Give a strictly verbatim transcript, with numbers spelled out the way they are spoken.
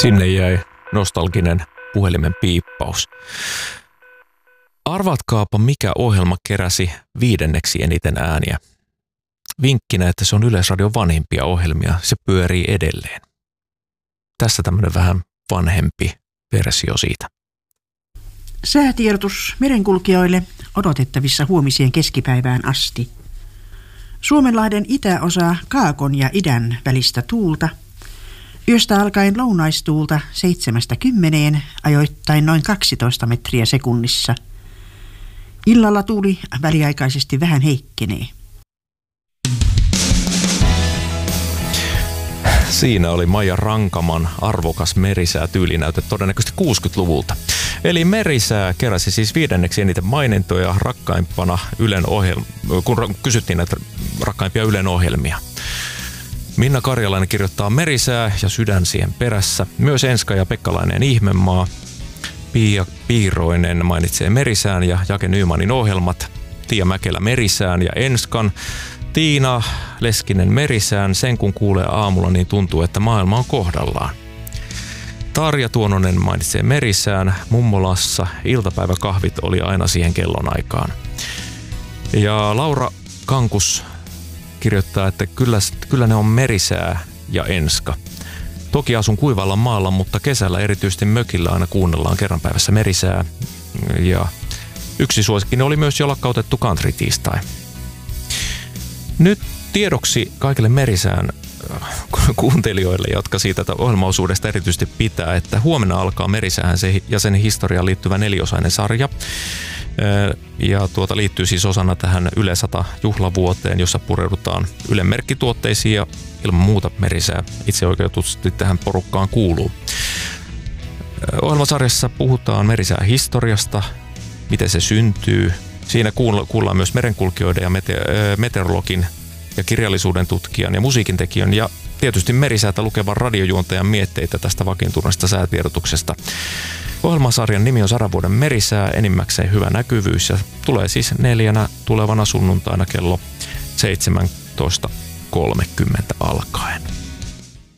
Sinne jäi nostalginen puhelimen piippaus. Arvatkaapa, mikä ohjelma keräsi viidenneksi eniten ääniä. Vinkkinä, että se on Yleisradion vanhimpia ohjelmia. Se pyörii edelleen. Tässä tämmöinen vähän vanhempi versio siitä. Säätiedotus merenkulkijoille odotettavissa huomiseen keskipäivään asti. Suomenlahden itäosa kaakon ja idän välistä tuulta. Yöstä alkaen lounaistuulta seitsemästä kymmeneen, ajoittain noin kaksitoista metriä sekunnissa. Illalla tuuli väliaikaisesti vähän heikkenee. Siinä oli Maija Rankaman arvokas merisää-tyylinäyte todennäköisesti kuusikymmentäluvulta. Eli merisää keräsi siis viidenneksi eniten mainintoja rakkaimpana Ylen ohjelma, kun kysyttiin näitä rakkaimpia Ylen ohjelmia. Minna Karjalainen kirjoittaa Merisää ja Sydän siihen perässä. Myös Enska ja Pekkalainen Ihmemaa. Pia Piiroinen mainitsee Merisään ja Jake Nymanin ohjelmat. Tiia Mäkelä Merisään ja Enskan. Tiina Leskinen Merisään. Sen kun kuulee aamulla, niin tuntuu, että maailma on kohdallaan. Tarja Tuononen mainitsee Merisään. Mummolassa iltapäiväkahvit oli aina siihen kellonaikaan. Ja Laura Kankus kirjoittaa, että kyllä, kyllä ne on Merisää ja Enska. Toki asun kuivalla maalla, mutta kesällä erityisesti mökillä aina kuunnellaan kerran päivässä Merisää. Ja yksi suosikki oli myös jo lakkautettu country-tiistai. Nyt tiedoksi kaikille Merisään kuuntelijoille, jotka siitä ohjelmaosuudesta erityisesti pitää, että huomenna alkaa Merisäähän se ja sen historiaan liittyvä neliosainen sarja. Ja tuota liittyy siis osana tähän Yle sata juhlavuoteen, jossa pureudutaan Ylen merkkituotteisiin ja ilman muuta Merisää itseoikeutusti tähän porukkaan kuuluu. Ohjelmasarjassa puhutaan Merisää historiasta, miten se syntyy. Siinä kuullaan myös merenkulkijoiden ja meteorologin ja kirjallisuuden tutkijan ja musiikintekijän ja tietysti Merisäätä lukevan radiojuontajan mietteitä tästä vakiintuneesta säätiedotuksesta. Ohjelmasarjan nimi on sadan vuoden Merisää, enimmäkseen hyvä näkyvyys ja tulee siis neljänä tulevana sunnuntaina kello seitsemäntoista kolmekymmentä alkaen.